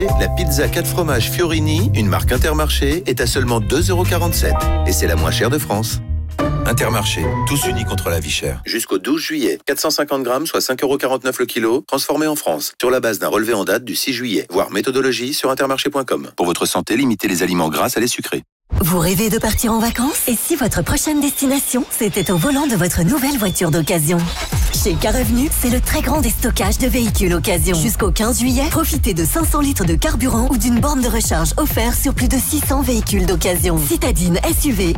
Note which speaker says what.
Speaker 1: La pizza 4 fromages Fiorini, une marque Intermarché, est à seulement 2,47 €. Et c'est la moins chère de France. Intermarché, tous unis contre la vie chère. Jusqu'au 12 juillet, 450 grammes, soit 5,49 € le kilo, transformé en France, sur la base d'un relevé en date du 6 juillet. Voir méthodologie sur intermarché.com. Pour votre santé, limitez les aliments gras à les sucrés.
Speaker 2: Vous rêvez de partir en vacances? Et si votre prochaine destination, c'était au volant de votre nouvelle voiture d'occasion? Chez Car Avenue, c'est le très grand déstockage de véhicules occasion. Jusqu'au 15 juillet, profitez de 500 litres de carburant ou d'une borne de recharge offerte sur plus de 600 véhicules d'occasion. Citadine, SUV,